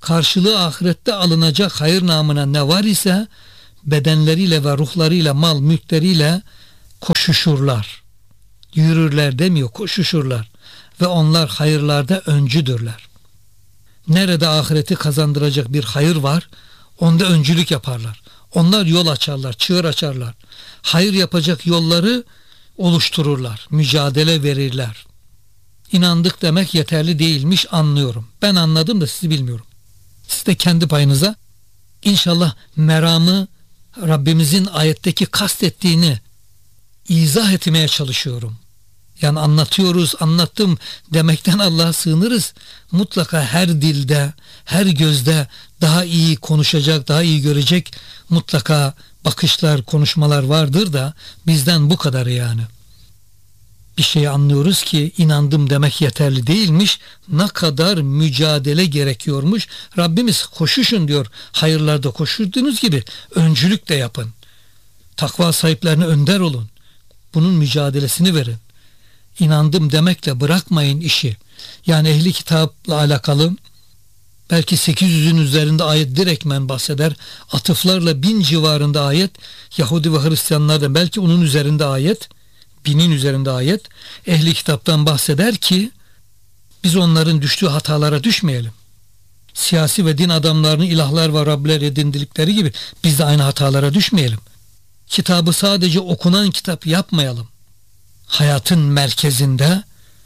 karşılığı ahirette alınacak hayır namına ne var ise bedenleriyle ve ruhlarıyla, mal mülkleriyle koşuşurlar. Yürürler demiyor, koşuşurlar. Ve onlar hayırlarda öncüdürler. Nerede ahireti kazandıracak bir hayır var, onda öncülük yaparlar. Onlar yol açarlar, çığır açarlar. Hayır yapacak yolları oluştururlar, mücadele verirler. İnandık demek yeterli değilmiş, anlıyorum. Ben anladım da sizi bilmiyorum. Siz de kendi payınıza inşallah meramı, Rabbimizin ayetteki kastettiğini izah etmeye çalışıyorum. Yani anlatıyoruz, anlattım demekten Allah'a sığınırız. Mutlaka her dilde, her gözde daha iyi konuşacak, daha iyi görecek mutlaka bakışlar, konuşmalar vardır da bizden bu kadarı yani. Bir şeyi anlıyoruz ki inandım demek yeterli değilmiş. Ne kadar mücadele gerekiyormuş. Rabbimiz koşuşun diyor. Hayırlarda koşurduğunuz gibi öncülük de yapın. Takva sahiplerine önder olun. Bunun mücadelesini verin. İnandım demekle bırakmayın işi. Yani ehli kitapla alakalı belki 800'ün üzerinde ayet direktmen bahseder. Atıflarla 1000 civarında ayet. Yahudi ve Hristiyanlardan belki onun üzerinde ayet. 1000'in üzerinde ayet. Ehli kitaptan bahseder ki biz onların düştüğü hatalara düşmeyelim. Siyasi ve din adamlarının ilahlar ve Rabler edindikleri gibi biz de aynı hatalara düşmeyelim. Kitabı sadece okunan kitap yapmayalım. Hayatın merkezinde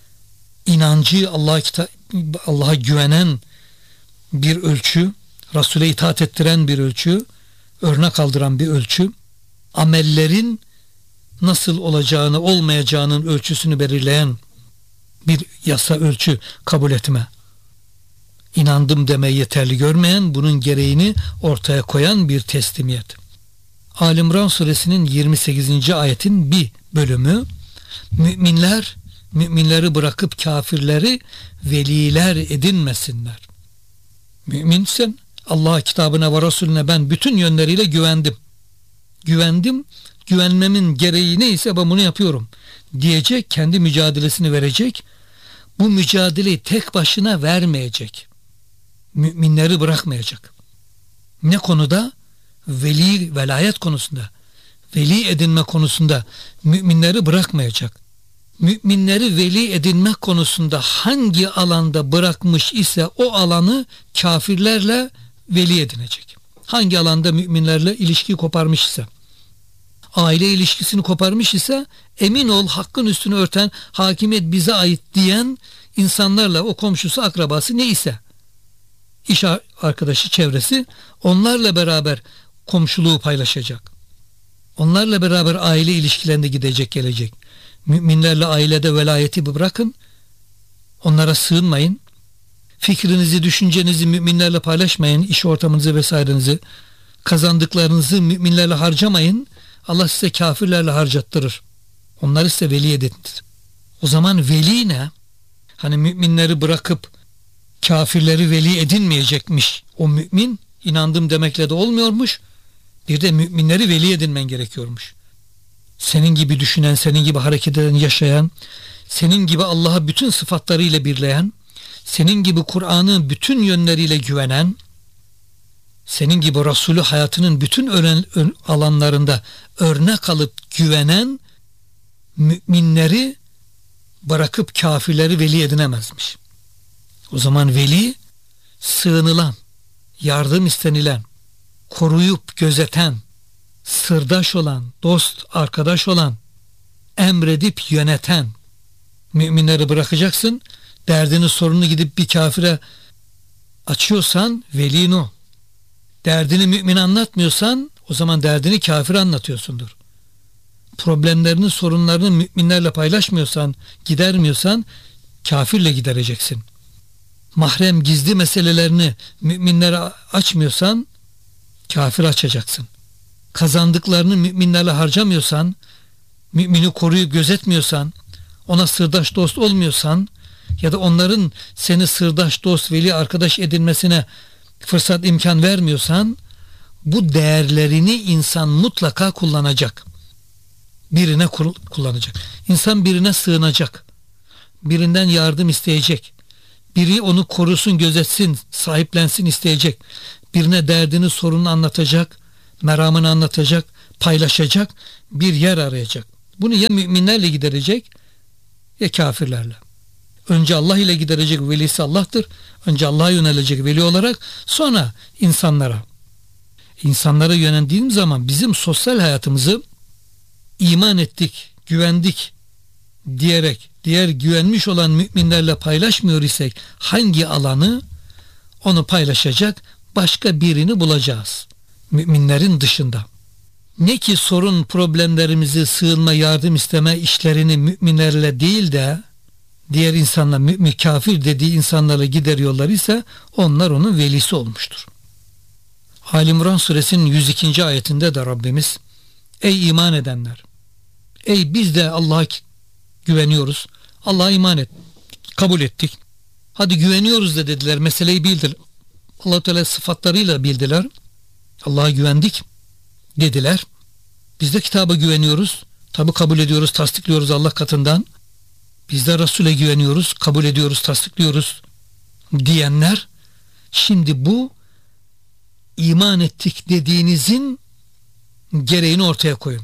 inancı Allah'a güvenen bir ölçü, Resul'e itaat ettiren bir ölçü, örnek aldıran bir ölçü, amellerin nasıl olacağını, olmayacağının ölçüsünü belirleyen bir yasa ölçü kabul etme. İnandım demeyi yeterli görmeyen, bunun gereğini ortaya koyan bir teslimiyet. Ali-İmran suresinin 28. ayetin bir bölümü, müminleri bırakıp kafirleri veliler edinmesinler. Müminsen Allah'a, kitabına ve Resulüne ben bütün yönleriyle güvendim. Güvenmemin gereği neyse ben bunu yapıyorum diyecek, kendi mücadelesini verecek. Bu mücadeleyi tek başına vermeyecek. Müminleri bırakmayacak. Ne konuda? Velayet konusunda. Veli edinme konusunda müminleri bırakmayacak. Müminleri veli edinmek konusunda hangi alanda bırakmış ise o alanı kafirlerle veli edinecek. Hangi alanda müminlerle ilişki koparmış ise, aile ilişkisini koparmış ise, emin ol hakkın üstünü örten, hakimiyet bize ait diyen insanlarla, o komşusu, akrabası neyse, iş arkadaşı, çevresi, onlarla beraber komşuluğu paylaşacak. Onlarla beraber aile ilişkilerinde gidecek, gelecek. Müminlerle ailede velayeti bırakın. Onlara sığınmayın. Fikrinizi, düşüncenizi müminlerle paylaşmayın. İş ortamınızı vesairenizi, kazandıklarınızı müminlerle harcamayın. Allah size kafirlerle harcattırır. Onları size veli edindir. O zaman veli ne? Hani müminleri bırakıp kafirleri veli edinmeyecekmiş. O mümin inandım demekle de olmuyormuş. Bir de müminleri veli edinmen gerekiyormuş. Senin gibi düşünen, senin gibi hareket eden, yaşayan, senin gibi Allah'a bütün sıfatlarıyla birleyen, senin gibi Kur'an'ın bütün yönleriyle güvenen, senin gibi Resulü hayatının bütün alanlarında örnek alıp güvenen müminleri bırakıp kafirleri veli edinemezmiş. O zaman veli, sığınılan, yardım istenilen, koruyup gözeten, sırdaş olan, dost, arkadaş olan, emredip yöneten. Müminleri bırakacaksın, derdini, sorununu gidip bir kafire açıyorsan velin o. Derdini mümin anlatmıyorsan o zaman derdini kafire anlatıyorsundur. Problemlerini, sorunlarını müminlerle paylaşmıyorsan, gidermiyorsan kafirle gidereceksin. Mahrem, gizli meselelerini müminlere açmıyorsan kafir açacaksın. Kazandıklarını müminlerle harcamıyorsan, mümini koruyup gözetmiyorsan, ona sırdaş dost olmuyorsan ya da onların seni sırdaş dost, veli, arkadaş edinmesine fırsat, imkan vermiyorsan, bu değerlerini insan mutlaka kullanacak. Birine kullanacak. İnsan birine sığınacak. Birinden yardım isteyecek. Biri onu korusun, gözetsin, sahiplensin isteyecek. Birine derdini, sorununu anlatacak, meramını anlatacak, paylaşacak bir yer arayacak. Bunu ya müminlerle giderecek ya kafirlerle. Önce Allah ile giderecek velisi Allah'tır. Önce Allah'a yönelecek veli olarak, sonra insanlara. İnsanlara yöneldiğim zaman bizim sosyal hayatımızı iman ettik, güvendik diyerek diğer güvenmiş olan müminlerle paylaşmıyor isek hangi alanı, onu paylaşacak başka birini bulacağız. Müminlerin dışında. Ne ki sorun problemlerimizi, sığınma, yardım isteme işlerini müminlerle değil de diğer insanlar, mümin, kafir dediği insanlarla gideriyorlar ise onlar onun velisi olmuştur. Ali İmran suresinin 102. ayetinde de Rabbimiz, ey iman edenler, ey biz de Allah'a güveniyoruz, Allah'a iman et, kabul ettik, hadi güveniyoruz da dediler, meseleyi bildiler. Allah-u Teala sıfatlarıyla bildiler, Allah'a güvendik dediler. Biz de kitaba güveniyoruz, tabi kabul ediyoruz, tasdikliyoruz Allah katından. Biz de Resul'e güveniyoruz, kabul ediyoruz, tasdikliyoruz diyenler, şimdi bu iman ettik dediğinizin gereğini ortaya koyun.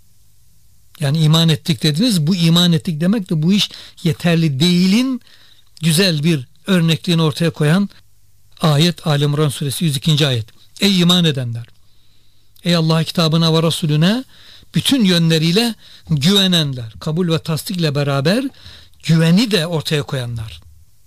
Yani iman ettik dediniz, bu iman ettik demek de bu iş yeterli değilin güzel bir örnekliğini ortaya koyan ayet Ali İmran suresi 102. ayet. Ey iman edenler! Ey Allah kitabına ve Resulüne bütün yönleriyle güvenenler, kabul ve tasdikle beraber güveni de ortaya koyanlar.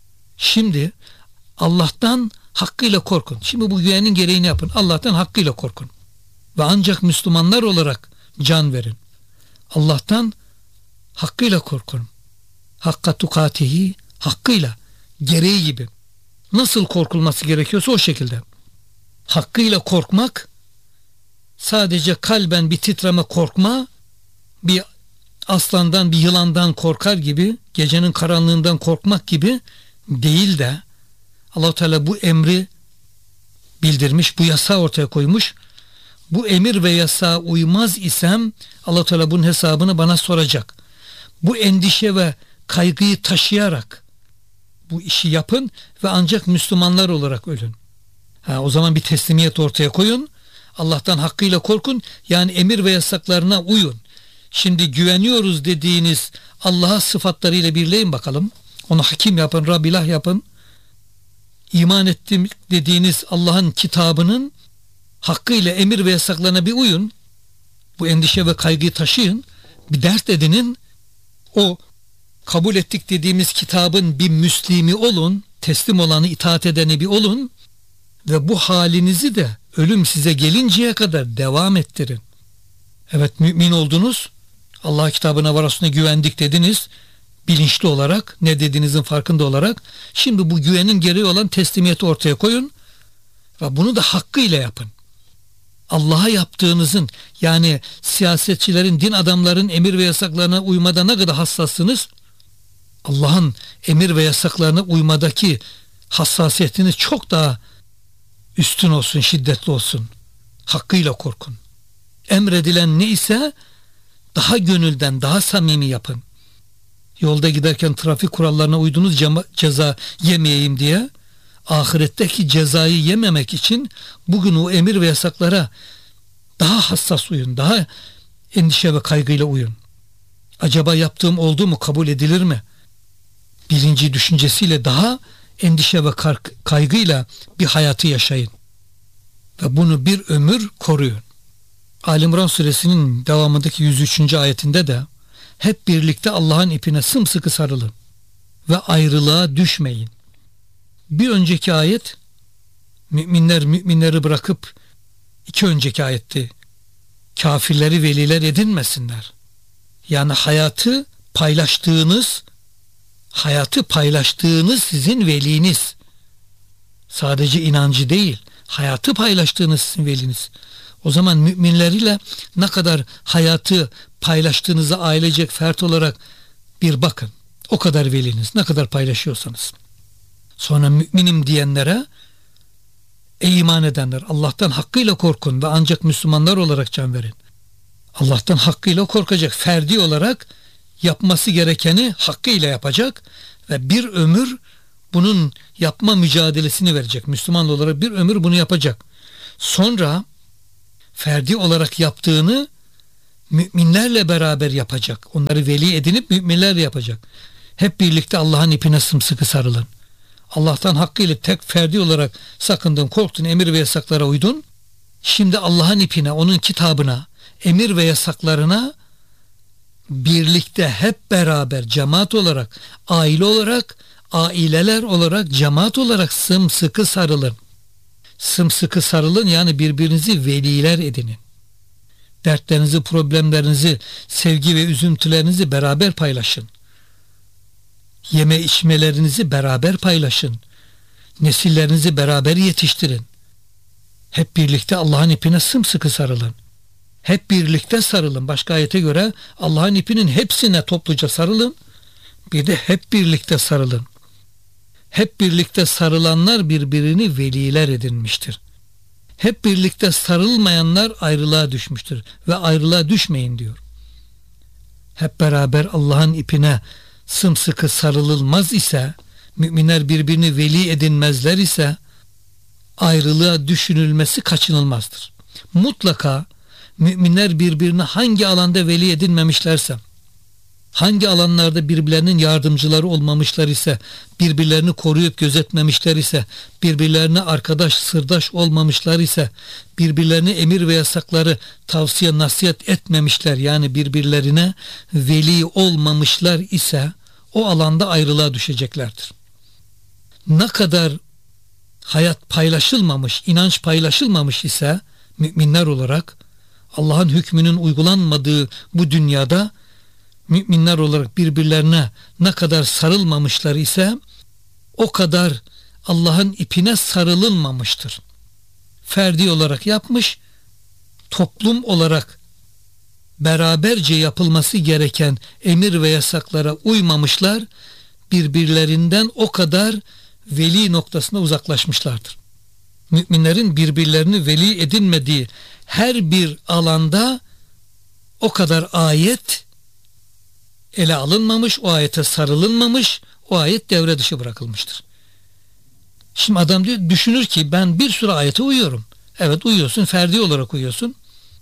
Şimdi Allah'tan hakkıyla korkun. Şimdi bu güvenin gereğini yapın. Allah'tan hakkıyla korkun. Ve ancak Müslümanlar olarak can verin. Allah'tan hakkıyla korkun. Hakka tukatihi, hakkıyla, gereği gibi. Nasıl korkulması gerekiyorsa o şekilde. Hakkıyla korkmak, sadece kalben bir titreme korkma, bir aslandan, bir yılandan korkar gibi, gecenin karanlığından korkmak gibi değil de Allah-u Teala bu emri bildirmiş, bu yasağı ortaya koymuş. Bu emir ve yasağa uymaz isem Allah-u Teala bunun hesabını bana soracak. Bu endişe ve kaygıyı taşıyarak bu işi yapın ve ancak Müslümanlar olarak ölün. O zaman bir teslimiyet ortaya koyun. Allah'tan hakkıyla korkun. Yani emir ve yasaklarına uyun. Şimdi güveniyoruz dediğiniz Allah'a sıfatlarıyla birleyin bakalım. Onu hakim yapın, Rabbilah yapın. İman ettim dediğiniz Allah'ın kitabının hakkıyla emir ve yasaklarına bir uyun. Bu endişe ve kaygıyı taşıyın. Bir dert edinin. O kabul ettik dediğimiz kitabın bir müslimi olun. Teslim olanı, itaat edeni bir olun. Ve bu halinizi de ölüm size gelinceye kadar devam ettirin. Evet, mümin oldunuz. Allah kitabına ve Resulüne güvendik dediniz. Bilinçli olarak, ne dediğinizin farkında olarak. Şimdi bu güvenin gereği olan teslimiyeti ortaya koyun. Ve bunu da hakkıyla yapın. Allah'a yaptığınızın, yani siyasetçilerin, din adamların emir ve yasaklarına uymada ne kadar hassassınız? Allah'ın emir ve yasaklarına uymadaki hassasiyetiniz çok daha üstün olsun, şiddetli olsun. Hakkıyla korkun. Emredilen neyse daha gönülden, daha samimi yapın. Yolda giderken trafik kurallarına uydunuz, ceza yemeyeyim diye. Ahiretteki cezayı yememek için bugün o emir ve yasaklara daha hassas uyun, daha endişe ve kaygıyla uyun. Acaba yaptığım oldu mu, kabul edilir mi? Birinci düşüncesiyle daha endişe ve kaygıyla bir hayatı yaşayın. Ve bunu bir ömür koruyun. Ali İmran suresinin devamındaki 103. ayetinde de hep birlikte Allah'ın ipine sımsıkı sarılın ve ayrılığa düşmeyin. Bir önceki ayet müminler müminleri bırakıp, iki önceki ayetti, kafirleri veliler edinmesinler. Yani hayatı paylaştığınız sizin veliniz. Sadece inancı değil, hayatı paylaştığınız sizin veliniz. O zaman müminleriyle ne kadar hayatı paylaştığınızı ailecek, fert olarak bir bakın. O kadar veliniz, ne kadar paylaşıyorsanız. Sonra müminim diyenlere, ey iman edenler, Allah'tan hakkıyla korkun ve ancak Müslümanlar olarak can verin. Allah'tan hakkıyla korkacak, ferdi olarak yapması gerekeni hakkıyla yapacak ve bir ömür bunun yapma mücadelesini verecek. Müslüman olarak bir ömür bunu yapacak. Sonra ferdi olarak yaptığını müminlerle beraber yapacak. Onları veli edinip müminlerle yapacak. Hep birlikte Allah'ın ipine sımsıkı sarılın. Allah'tan hakkıyla tek ferdi olarak sakındın, korktun, emir ve yasaklara uydun. Şimdi Allah'ın ipine, onun kitabına, emir ve yasaklarına birlikte hep beraber cemaat olarak, aile olarak, aileler olarak, cemaat olarak sımsıkı sarılın. Sımsıkı sarılın, yani birbirinizi veliler edinin. Dertlerinizi, problemlerinizi, sevgi ve üzüntülerinizi beraber paylaşın. Yeme içmelerinizi beraber paylaşın. Nesillerinizi beraber yetiştirin. Hep birlikte Allah'ın ipine sımsıkı sarılın. Hep birlikte sarılın. Başka ayete göre Allah'ın ipinin hepsine topluca sarılın. Bir de hep birlikte sarılın. Hep birlikte sarılanlar birbirini veliler edinmiştir. Hep birlikte sarılmayanlar ayrılığa düşmüştür. Ve ayrılığa düşmeyin diyor. Hep beraber Allah'ın ipine sımsıkı sarılılmaz ise, müminler birbirini veli edinmezler ise, ayrılığa düşünülmesi kaçınılmazdır. Mutlaka müminler birbirini hangi alanda veli edinmemişlerse, hangi alanlarda birbirlerinin yardımcıları olmamışlar ise, birbirlerini koruyup gözetmemişler ise, birbirlerine arkadaş, sırdaş olmamışlar ise, birbirlerine emir ve yasakları tavsiye, nasihat etmemişler, yani birbirlerine veli olmamışlar ise, o alanda ayrılığa düşeceklerdir. Ne kadar hayat paylaşılmamış, inanç paylaşılmamış ise müminler olarak Allah'ın hükmünün uygulanmadığı bu dünyada müminler olarak birbirlerine ne kadar sarılmamışlar ise o kadar Allah'ın ipine sarılınmamıştır. Ferdi olarak yapmış, toplum olarak beraberce yapılması gereken emir ve yasaklara uymamışlar, birbirlerinden o kadar veli noktasına uzaklaşmışlardır. Müminlerin birbirlerini veli edinmediği her bir alanda o kadar ayet ele alınmamış, o ayete sarılınmamış, o ayet devre dışı bırakılmıştır. Şimdi adam diyor, düşünür ki ben bir sürü ayete uyuyorum. Evet, uyuyorsun, ferdi olarak uyuyorsun.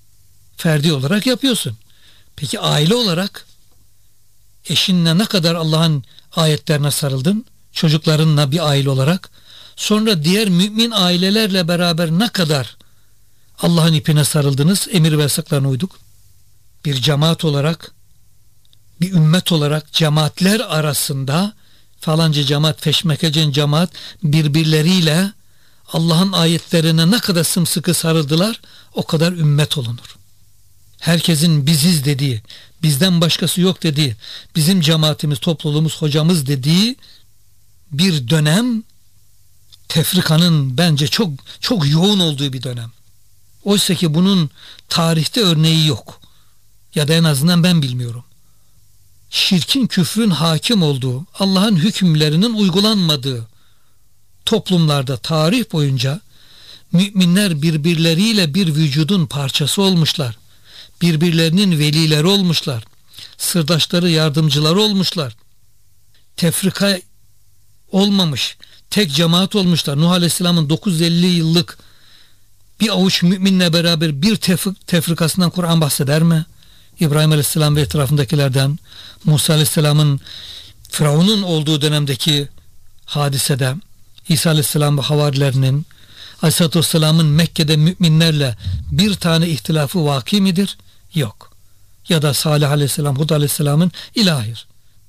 Ferdi olarak yapıyorsun. Peki aile olarak eşinle ne kadar Allah'ın ayetlerine sarıldın? Çocuklarınla bir aile olarak. Sonra diğer mümin ailelerle beraber ne kadar Allah'ın ipine sarıldınız, emir ve yasaklarına uyduk? Bir cemaat olarak, bir ümmet olarak cemaatler arasında falanca cemaat, feşmekecen cemaat birbirleriyle Allah'ın ayetlerine ne kadar sımsıkı sarıldılar, o kadar ümmet olunur. Herkesin biziz dediği, bizden başkası yok dediği, bizim cemaatimiz, topluluğumuz, hocamız dediği bir dönem, tefrikanın bence çok çok yoğun olduğu bir dönem. Oysa ki bunun tarihte örneği yok. Ya da en azından ben bilmiyorum. Şirkin, küfrün hakim olduğu, Allah'ın hükümlerinin uygulanmadığı toplumlarda tarih boyunca müminler birbirleriyle bir vücudun parçası olmuşlar. Birbirlerinin velileri olmuşlar. Sırdaşları, yardımcıları olmuşlar. Tefrika olmamış. Tek cemaat olmuşlar. Nuh Aleyhisselam'ın 950 yıllık bir avuç müminle beraber bir tefrikasından Kur'an bahseder mi? İbrahim Aleyhisselam ve etrafındakilerden, Musa Aleyhisselam'ın Firavun'un olduğu dönemdeki hadisede, İsa Aleyhisselam ve havarilerinin, Aleyhisselatü Vesselam'ın Mekke'de müminlerle bir tane ihtilafı vaki midir? Yok. Ya da Salih Aleyhisselam, Hud Aleyhisselam'ın ilahir.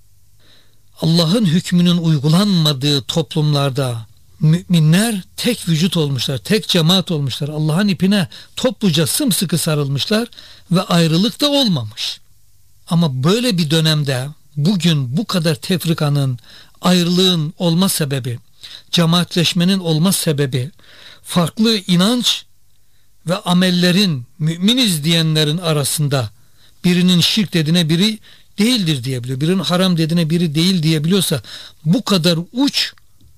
Allah'ın hükmünün uygulanmadığı toplumlarda müminler tek vücut olmuşlar, tek cemaat olmuşlar. Allah'ın ipine topluca sımsıkı sarılmışlar ve ayrılık da olmamış. Ama böyle bir dönemde bugün bu kadar tefrikanın, ayrılığın olma sebebi, cemaatleşmenin olma sebebi, farklı inanç ve amellerin, müminiz diyenlerin arasında birinin şirk dediğine biri değildir diyebiliyor, birinin haram dediğine biri değil diyebiliyorsa, bu kadar uç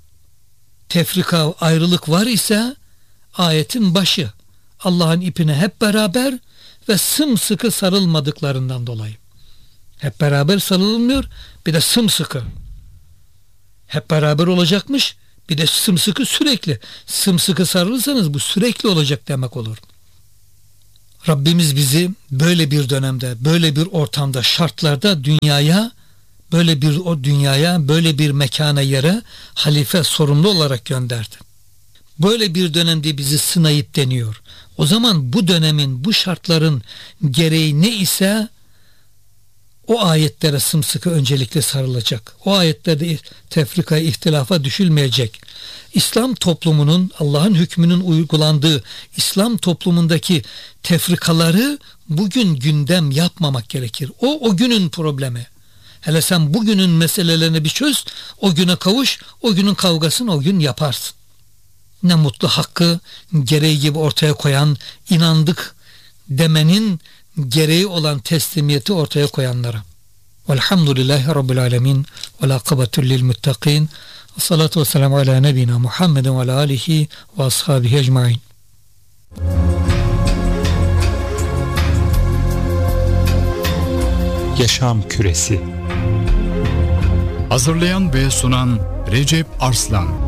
tefrika, ayrılık var ise ayetin başı Allah'ın ipine hep beraber ve sımsıkı sarılmadıklarından dolayı. Hep beraber sarılmıyor, bir de sımsıkı. Hep beraber olacakmış. Bir de sımsıkı sürekli. Sımsıkı sarılırsanız bu sürekli olacak demek olur. Rabbimiz bizi böyle bir dönemde, böyle bir ortamda, şartlarda dünyaya, böyle bir mekana, yere halife, sorumlu olarak gönderdi. Böyle bir dönemde bizi sınayıp deniyor. O zaman bu dönemin, bu şartların gereği ne ise o ayetlere sımsıkı öncelikle sarılacak. O ayetlerde tefrikaya, ihtilafa düşülmeyecek. İslam toplumunun, Allah'ın hükmünün uygulandığı İslam toplumundaki tefrikaları bugün gündem yapmamak gerekir. O günün problemi. Hele sen bugünün meselelerini bir çöz, o güne kavuş, o günün kavgasını o gün yaparsın. Ne mutlu hakkı gereği gibi ortaya koyan, inandık demenin gereği olan teslimiyeti ortaya koyanlara. Velhamdülillahi Rabbil alemin ve lâkıbetul lil muttaqin ve salatu ve selamu ala nebina Muhammedin ve ala alihi ve ashabihi ecmain. Yaşam Küresi. Hazırlayan ve sunan Recep Arslan.